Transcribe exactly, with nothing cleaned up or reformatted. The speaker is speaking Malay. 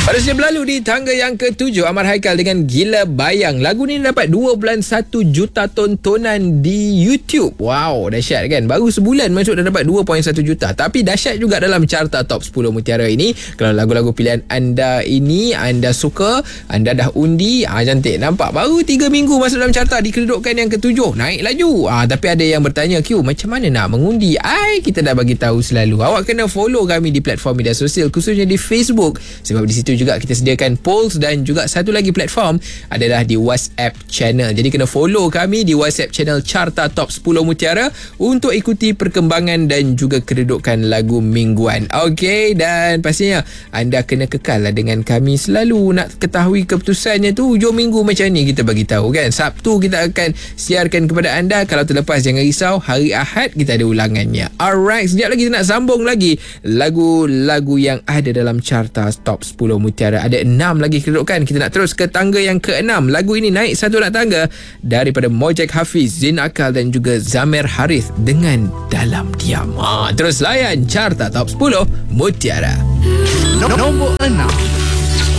Pada sejam lalu di tangga yang ketujuh, Amar Haikal dengan Gila Bayang. Lagu ni dapat dua bulan satu juta tontonan di YouTube. Wow, dahsyat kan? Baru sebulan masuk dah dapat dua perpuluhan satu juta. Tapi dahsyat juga dalam carta top sepuluh Mutiara ini. Kalau lagu-lagu pilihan anda ini anda suka, anda dah undi, ah cantik. Nampak baru tiga minggu masuk dalam carta di kedudukan yang ketujuh. Naik laju. Ah tapi ada yang bertanya, Q, macam mana nak mengundi? Ai, kita dah bagi tahu selalu. Awak kena follow kami di platform media sosial, khususnya di Facebook. Sebab di situ juga kita sediakan polls, dan juga satu lagi platform adalah di WhatsApp channel. Jadi kena follow kami di WhatsApp channel Carta Top sepuluh Mutiara untuk ikuti perkembangan dan juga kedudukan lagu mingguan. Okey, dan pastinya anda kena kekal lah dengan kami selalu. Nak ketahui keputusannya tu hujung minggu macam ni kita bagi tahu kan. Sabtu kita akan siarkan kepada anda. Kalau terlepas jangan risau, hari Ahad kita ada ulangannya. Alright, sekejap lagi kita nak sambung lagi lagu-lagu yang ada dalam Carta Top sepuluh Mutiara. Ada enam lagi kedudukan. Kita nak terus ke tangga yang keenam. Lagu ini naik satu nak tangga daripada Mojek Hafiz, Zin Akal dan juga Zamer Harith dengan Dalam Diam. Ha, terus layan Carta Top sepuluh Mutiara. Nombor enam.